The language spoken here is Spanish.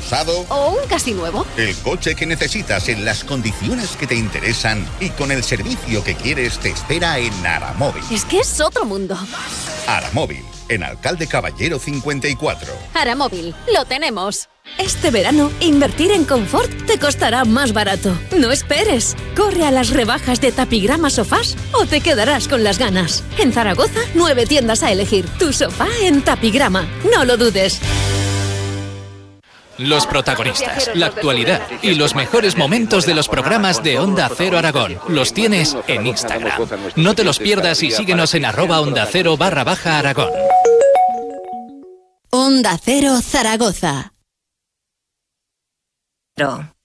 usado o un casi nuevo. El coche que necesitas en las condiciones que te interesan y con el servicio que quieres te espera en Aramóvil. Es que es otro mundo. Aramóvil, en Alcalde Caballero 54. Aramóvil, lo tenemos. Este verano, invertir en confort te costará más barato. No esperes. Corre a las rebajas de Tapigrama Sofás o te quedarás con las ganas. En Zaragoza, 9 tiendas a elegir. Tu sofá en Tapigrama. No lo dudes. Los protagonistas, la actualidad y los mejores momentos de los programas de Onda Cero Aragón los tienes en Instagram. No te los pierdas y síguenos en @OndaCero_Aragón. Onda Cero Zaragoza.